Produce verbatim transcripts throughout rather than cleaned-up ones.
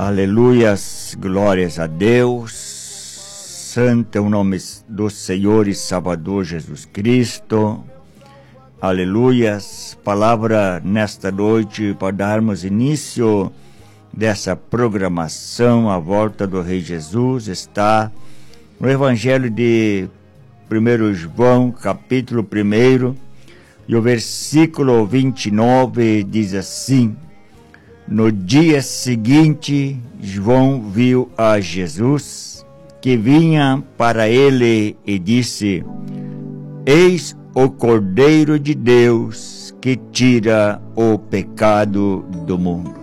Aleluias, glórias a Deus. Santo é o nome do Senhor e Salvador Jesus Cristo. Aleluias. Palavra nesta noite para darmos início dessa programação à volta do Rei Jesus está no Evangelho de primeiro João, capítulo um, e o versículo vinte e nove diz assim: no dia seguinte, João viu a Jesus, que vinha para ele, e disse: eis o Cordeiro de Deus, que tira o pecado do mundo.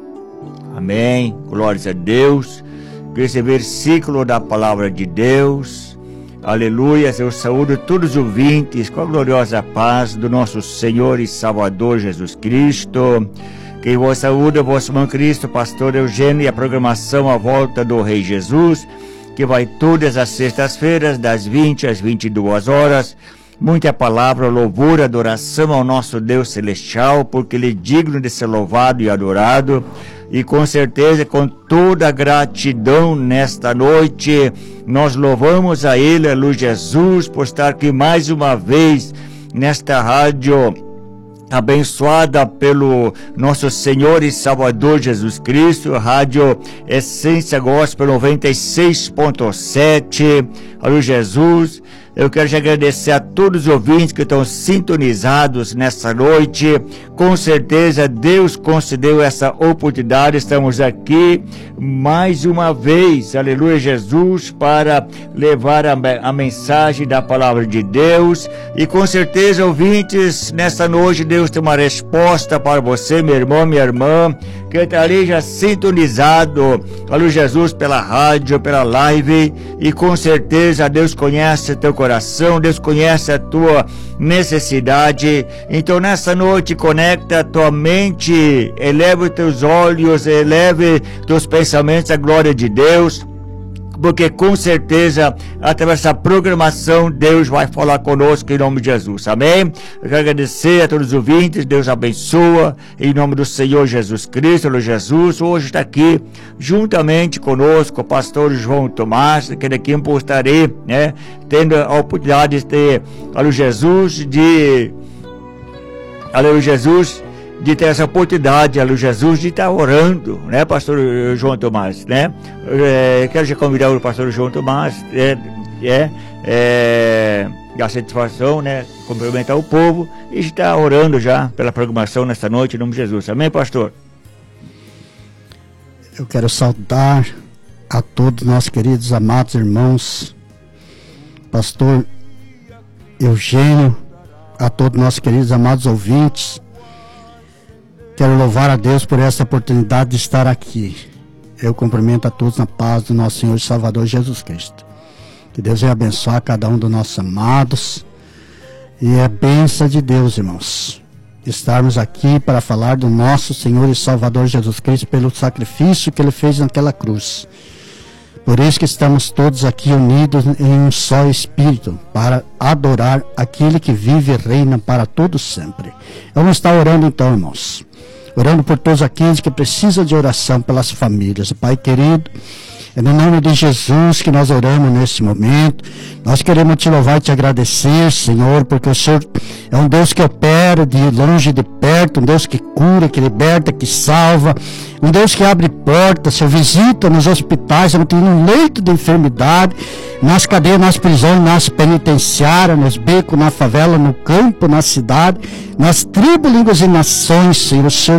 Amém. Glórias a Deus. Esse versículo da palavra de Deus. Aleluia. Eu saúdo todos os ouvintes com a gloriosa paz do nosso Senhor e Salvador Jesus Cristo. Que vos saúde, vosso irmão Cristo, pastor Eugênio, e a programação à volta do Rei Jesus, que vai todas as sextas-feiras, das vinte às vinte e duas horas. Muita palavra, louvor, adoração ao nosso Deus celestial, porque Ele é digno de ser louvado e adorado. E com certeza, com toda a gratidão nesta noite, nós louvamos a Ele, a Luz Jesus, por estar aqui mais uma vez nesta rádio abençoada pelo nosso Senhor e Salvador Jesus Cristo, Rádio Essência Gospel noventa e seis ponto sete, Alô Jesus. Eu quero te agradecer a todos os ouvintes que estão sintonizados nessa noite. Com certeza Deus concedeu essa oportunidade. Estamos aqui mais uma vez, aleluia Jesus, para levar a, a mensagem da palavra de Deus. E com certeza, ouvintes, nessa noite Deus tem uma resposta para você, meu irmão, minha irmã, que está ali já sintonizado, aleluia Jesus, pela rádio, pela live. E com certeza Deus conhece teu coração, Deus conhece a tua necessidade. Então nessa noite conecta a tua mente, eleva os teus olhos, eleve teus pensamentos à glória de Deus, porque com certeza, através dessa programação, Deus vai falar conosco em nome de Jesus, amém? Eu quero agradecer a todos os ouvintes, Deus abençoa, em nome do Senhor Jesus Cristo, Alô Jesus. Hoje está aqui, juntamente conosco, o pastor João Tomás, que daqui eu estarei, né, tendo a oportunidade de ter, Alô Jesus, de, Alô Jesus, de ter essa oportunidade, Alô Jesus, de estar orando, né, pastor João Tomás, né? É, quero já convidar o pastor João Tomás, é, é, é a satisfação, né, cumprimentar o povo e estar orando já pela programação nesta noite, em nome de Jesus. Amém, pastor? Eu quero saudar a todos nossos queridos, amados irmãos, pastor Eugênio, a todos nossos queridos, amados ouvintes. Quero louvar a Deus por essa oportunidade de estar aqui. Eu cumprimento a todos na paz do nosso Senhor e Salvador Jesus Cristo. Que Deus venha abençoar cada um dos nossos amados. E é bênção de Deus, irmãos, estarmos aqui para falar do nosso Senhor e Salvador Jesus Cristo pelo sacrifício que Ele fez naquela cruz. Por isso que estamos todos aqui unidos em um só Espírito, para adorar aquele que vive e reina para todos sempre. Vamos estar orando então, irmãos. Orando por todos aqueles que precisam de oração, pelas famílias. Pai querido, é no nome de Jesus que nós oramos nesse momento. Nós queremos te louvar e te agradecer, Senhor, porque o Senhor é um Deus que opera de longe e de perto, um Deus que cura, que liberta, que salva, um Deus que abre portas. Senhor, visita nos hospitais, onde tem um leito de enfermidade, nas cadeias, nas prisões, nas penitenciárias, nos becos, na favela, no campo, na cidade, nas tribos, línguas e nações, Senhor. O Senhor